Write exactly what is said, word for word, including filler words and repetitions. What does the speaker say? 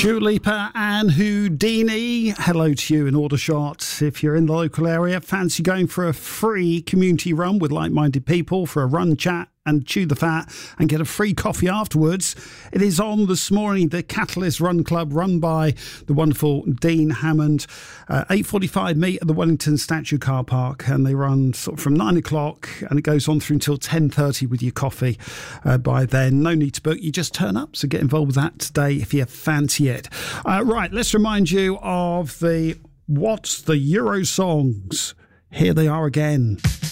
Dua Lipa and Houdini. Hello to you in Aldershot. If you're in the local area, fancy going for a free community run with like-minded people for a run, chat and chew the fat and get a free coffee afterwards. It is on this morning, the Catalyst Run Club, run by the wonderful Dean Hammond. Uh, eight forty-five meet at the Wellington Statue Car Park, and they run sort of from nine o'clock and it goes on through until ten thirty with your coffee. Uh, by then, no need to book, you just turn up. So get involved with that today if you fancy it. Uh, right, let's remind you of the What's the Euro songs. Here they are again.